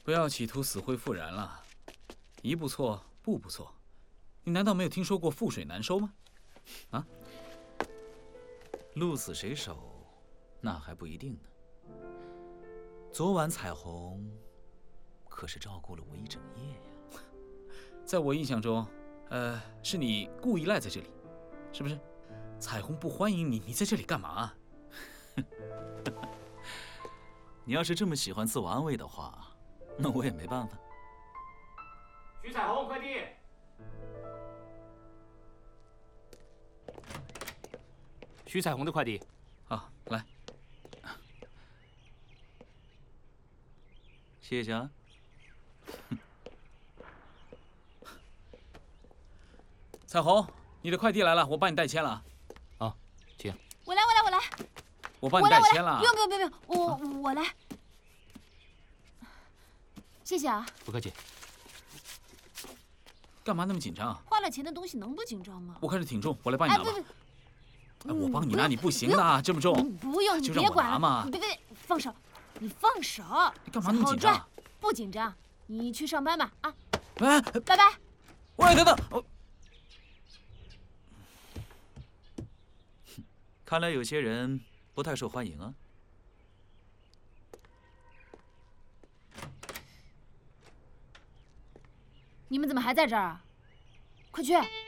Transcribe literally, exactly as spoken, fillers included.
不要企图死灰复燃了，一步错，步步错。你难道没有听说过覆水难收吗？啊？ 鹿死谁手，那还不一定呢。昨晚彩虹可是照顾了我一整夜呀。 在我印象中，呃，是你故意赖在这里，是不是？彩虹不欢迎你，你在这里干嘛？ 你要是这么喜欢自我安慰的话，那我也没办法。 徐彩虹，快递！徐彩虹的快递。 啊，来， 谢谢啊。 彩虹，你的快递来了，我帮你代签了。 啊，请。 我来，我来，我来。 我帮你代签了。 不用，不用，不用，不用，我我来。谢谢啊。 不客气。 干嘛那么紧张？ 花了钱的东西能不紧张吗？ 我看着挺重，我来帮你拿吧。 哎，不不。 哎，我帮你拿，你不行的，这么重。 不用，你就让我别管拿嘛。 别别，放手，你放手。 你干嘛那么紧张？ 不紧张，你去上班吧啊。 哎， 拜拜。 喂，等等。哦， 看来有些人不太受欢迎啊。 你们怎么还在这儿啊？快去！